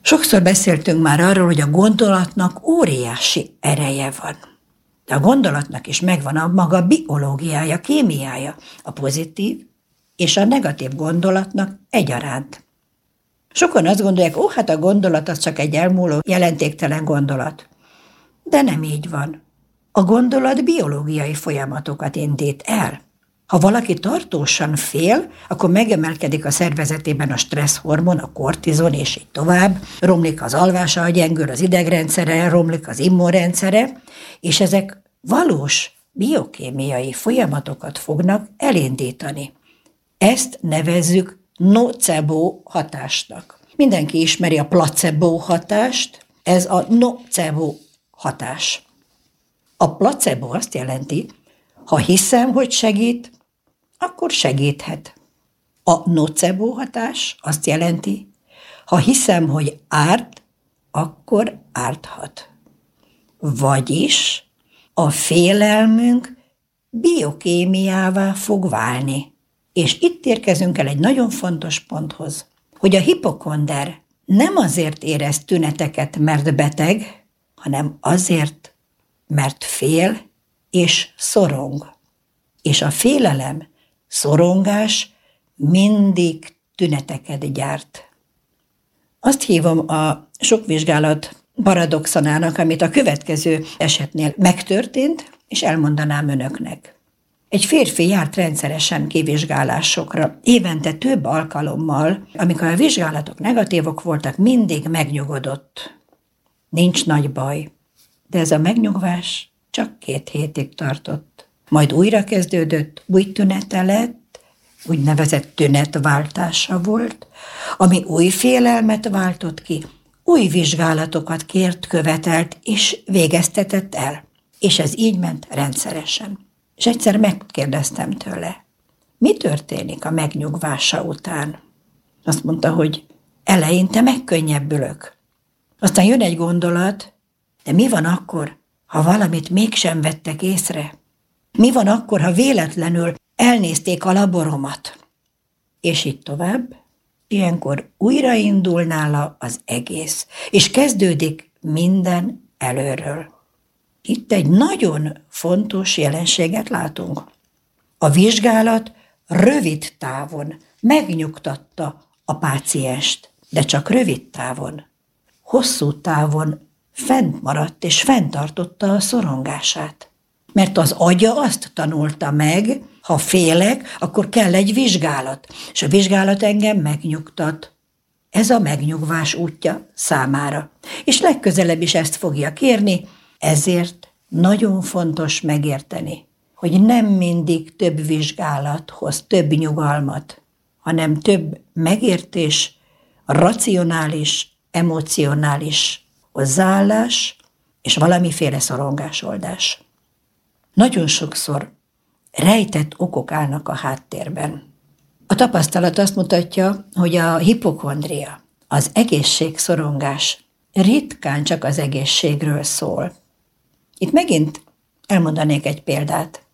Sokszor beszéltünk már arról, hogy a gondolatnak óriási ereje van. De a gondolatnak is megvan a maga biológiája, kémiája, a pozitív és a negatív gondolatnak egyaránt. Sokan azt gondolják, hát a gondolat az csak egy elmúló, jelentéktelen gondolat. De nem így van. A gondolat biológiai folyamatokat indít el. Ha valaki tartósan fél, akkor megemelkedik a szervezetében a stresszhormon, a kortizon, és így tovább. Romlik az alvása, gyengül az idegrendszere, romlik az immunrendszere, és ezek valós biokémiai folyamatokat fognak elindítani. Ezt nevezzük nocebo hatásnak. Mindenki ismeri a placebo hatást, ez a nocebo hatás. A placebo azt jelenti, ha hiszem, hogy segít, akkor segíthet. A nocebo hatás azt jelenti, ha hiszem, hogy árt, akkor árthat. Vagyis a félelmünk biokémiává fog válni. És itt érkezünk el egy nagyon fontos ponthoz, hogy a hipokonder nem azért érez tüneteket, mert beteg, hanem azért, mert fél és szorong. És a félelem, szorongás mindig tüneteket gyárt. Azt hívom a sok vizsgálat paradoxonának, amit a következő esetnél megtörtént, és elmondanám önöknek. Egy férfi járt rendszeresen kivizsgálásokra, évente több alkalommal, amikor a vizsgálatok negatívok voltak, mindig megnyugodott. Nincs nagy baj, de ez a megnyugvás csak 2 hétig tartott. Majd újra kezdődött, új tünete lett, úgynevezett tünetváltása volt, ami új félelmet váltott ki, új vizsgálatokat kért, követelt és végeztetett el. És ez így ment rendszeresen. És egyszer megkérdeztem tőle, mi történik a megnyugvása után? Azt mondta, hogy eleinte megkönnyebbülök. Aztán jön egy gondolat, de mi van akkor, ha valamit mégsem vettek észre? Mi van akkor, ha véletlenül elnézték a laboromat? És így tovább. Ilyenkor újraindul nála az egész, és kezdődik minden előről. Itt egy nagyon fontos jelenséget látunk. A vizsgálat rövid távon megnyugtatta a pácienst, de csak rövid távon. Hosszú távon fent maradt és fenntartotta a szorongását. Mert az agya azt tanulta meg, ha félek, akkor kell egy vizsgálat, és a vizsgálat engem megnyugtat. Ez a megnyugvás útja számára. És legközelebb is ezt fogja kérni, ezért nagyon fontos megérteni, hogy nem mindig több vizsgálat hoz több nyugalmat, hanem több megértés, racionális, emocionális hozzáállás és valamiféle szorongásoldás. Nagyon sokszor rejtett okok állnak a háttérben. A tapasztalat azt mutatja, hogy a hipokondria, az egészségszorongás ritkán csak az egészségről szól. Itt megint elmondanék egy példát.